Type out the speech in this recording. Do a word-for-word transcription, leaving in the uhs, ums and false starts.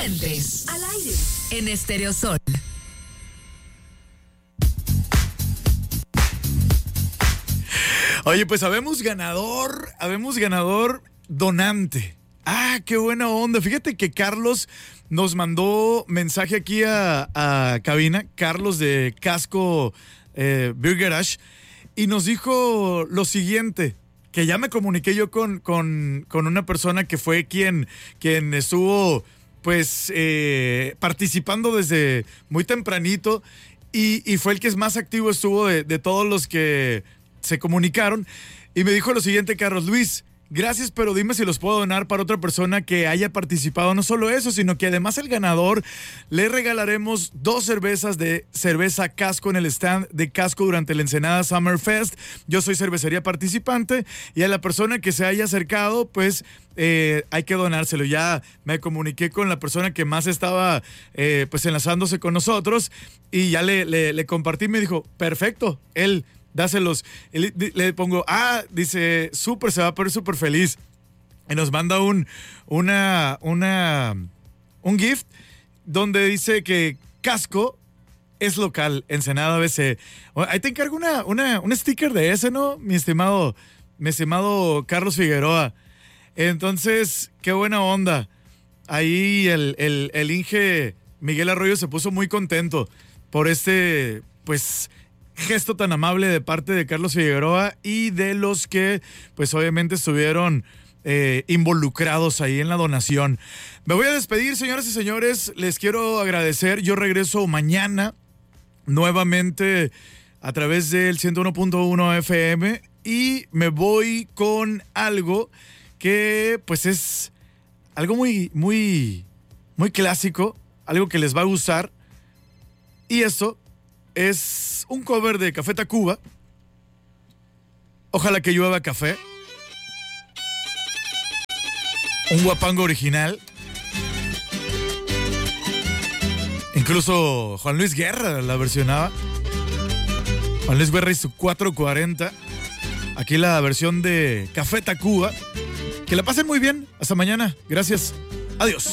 Puentes al aire en Estéreo Sol. Oye, pues habemos ganador, habemos ganador donante. Ah, qué buena onda. Fíjate que Carlos nos mandó mensaje aquí a, a cabina, Carlos de Casco eh, Beer Garage, y nos dijo lo siguiente, que ya me comuniqué yo con, con, con una persona que fue quien, quien estuvo pues eh, participando desde muy tempranito y, y fue el que más activo estuvo de, de todos los que se comunicaron, y me dijo lo siguiente: Carlos Luis, gracias, pero dime si los puedo donar para otra persona que haya participado. No solo eso, sino que además el ganador le regalaremos dos cervezas de cerveza Casco en el stand de Casco durante el Ensenada Summer Fest. Yo soy cervecería participante y a la persona que se haya acercado, pues eh, hay que donárselo. Ya me comuniqué con la persona que más estaba eh, pues enlazándose con nosotros y ya le, le, le compartí. Me dijo, perfecto, él... dáselos. Le, le pongo, ah, dice, súper, se va a poner súper feliz. Y nos manda un, una, una, un gift donde dice que Casco es local, Ensenada B C. Ahí te encargo una, una, un sticker de ese, ¿no? Mi estimado, mi estimado Carlos Figueroa. Entonces, qué buena onda. Ahí el, el, el Inge Miguel Arroyo se puso muy contento por este, pues, gesto tan amable de parte de Carlos Figueroa y de los que pues obviamente estuvieron eh, involucrados ahí en la donación. Me voy a despedir, señoras y señores, les quiero agradecer. Yo regreso mañana nuevamente a través del ciento uno punto uno F M y me voy con algo que pues es algo muy muy muy clásico, algo que les va a gustar, y esto es un cover de Café Tacuba. Ojalá que llueva café. Un guapango original. Incluso Juan Luis Guerra la versionaba. Juan Luis Guerra y su cuatro cuarenta. Aquí la versión de Café Tacuba. Que la pasen muy bien. Hasta mañana. Gracias. Adiós.